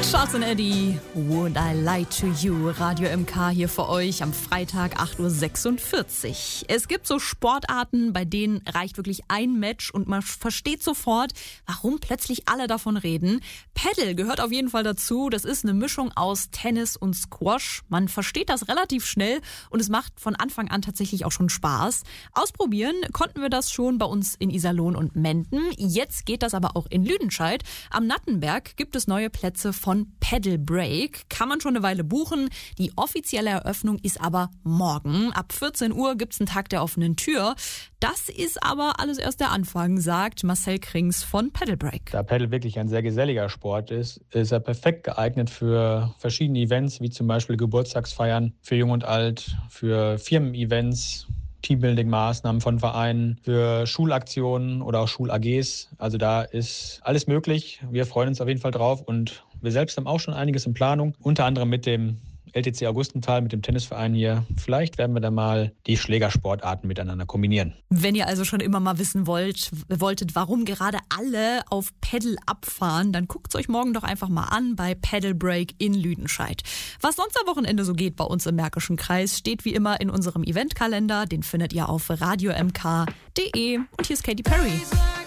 Charles und Eddie, Would I Lie to You? Radio MK hier für euch am Freitag 8.46 Uhr. Es gibt so Sportarten, bei denen reicht wirklich ein Match und man versteht sofort, warum plötzlich alle davon reden. Paddle gehört auf jeden Fall dazu. Das ist eine Mischung aus Tennis und Squash. Man versteht das relativ schnell und es macht von Anfang an tatsächlich auch schon Spaß. Ausprobieren konnten wir das schon bei uns in Iserlohn und Menden. Jetzt geht das aber auch in Lüdenscheid. Am Nattenberg gibt es neue Plätze von Paddle Break. Kann man schon eine Weile buchen. Die offizielle Eröffnung ist aber morgen. Ab 14 Uhr gibt's einen Tag der offenen Tür. Das ist aber alles erst der Anfang, sagt Marcel Krings von Paddle Break. Da Paddle wirklich ein sehr geselliger Sport ist, ist er perfekt geeignet für verschiedene Events, wie zum Beispiel Geburtstagsfeiern für Jung und Alt, für Firmen-Events, Teambuilding-Maßnahmen von Vereinen, für Schulaktionen oder auch Schul-AGs. Also da ist alles möglich. Wir freuen uns auf jeden Fall drauf und wir selbst haben auch schon einiges in Planung, unter anderem mit dem LTC Augustenthal, mit dem Tennisverein hier. Vielleicht werden wir da mal die Schlägersportarten miteinander kombinieren. Wenn ihr also schon immer mal wissen wolltet, warum gerade alle auf Paddle abfahren, dann guckt es euch morgen doch einfach mal an bei Paddle Break in Lüdenscheid. Was sonst am Wochenende so geht bei uns im Märkischen Kreis, steht wie immer in unserem Eventkalender. Den findet ihr auf radiomk.de. Und hier ist Katy Perry.